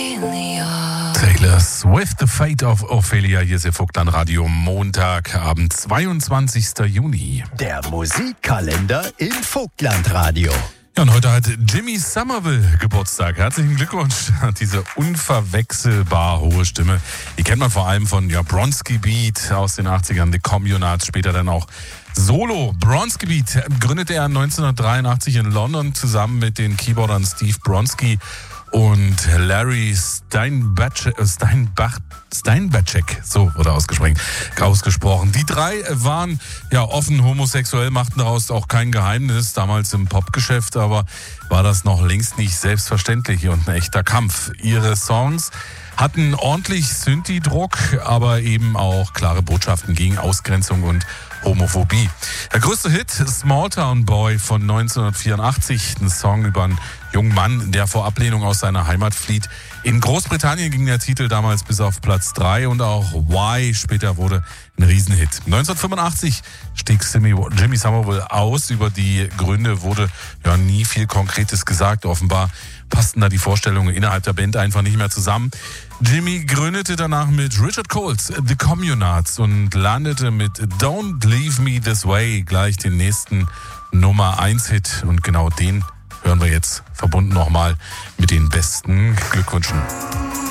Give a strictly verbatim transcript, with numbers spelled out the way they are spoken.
Taylor Swift, The Fate of Ophelia. Hier ist ihr Vogtland Radio, Montagabend, zweiundzwanzigster Juni. Der Musikkalender im Vogtland Radio. Ja, und heute hat Jimmy Somerville Geburtstag. Herzlichen Glückwunsch. Diese unverwechselbar hohe Stimme. Die kennt man vor allem von ja, Bronski Beat aus den achtzigern, The Communards, später dann auch Solo. Bronski Beat gründete er neunzehnhundertdreiundachtzig in London zusammen mit den Keyboardern Steve Bronski und Larry Steinbach, Steinbach, Steinbacek, so wurde ausgesprochen, ausgesprochen. Die drei waren ja offen homosexuell, machten daraus auch kein Geheimnis, damals im Popgeschäft, aber war das noch längst nicht selbstverständlich und ein echter Kampf. Ihre Songs hatten ordentlich Synthi-Druck, aber eben auch klare Botschaften gegen Ausgrenzung und Homophobie. Der größte Hit, Small Town Boy von neunzehnhundertvierundachtzig, ein Song über einen jungen Mann, der vor Ablehnung aus seiner Heimat flieht. In Großbritannien ging der Titel damals bis auf Platz drei und auch Why später wurde ein Riesenhit. neunzehnhundertfünfundachtzig stieg Jimmy Somerville aus. Über die Gründe wurde ja nie viel Konkretes gesagt. Offenbar passten da die Vorstellungen innerhalb der Band einfach nicht mehr zusammen. Jimmy gründete danach mit Richard Coles The Communards und landete mit Don't Leave Me This Way gleich den nächsten Nummer eins Hit. Und genau den hören wir jetzt verbunden nochmal mit den besten Glückwünschen.